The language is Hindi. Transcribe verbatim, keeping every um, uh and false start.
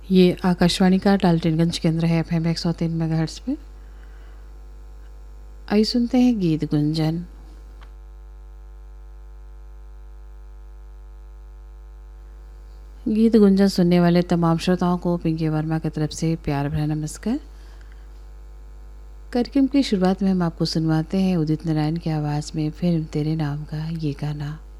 ये आकाशवाणी का डाल्टनगंज केंद्र है, एफएम एक सौ तीन मेगाहर्ट्ज़ पे। आइए सुनते हैं गीत गुंजन। गीत गुंजन सुनने वाले तमाम श्रोताओं को पिंकी वर्मा की तरफ से प्यार भरा नमस्कार। कार्यक्रम की शुरुआत में हम आपको सुनवाते हैं उदित नारायण की आवाज़ में फिल्म तेरे नाम का ये गाना।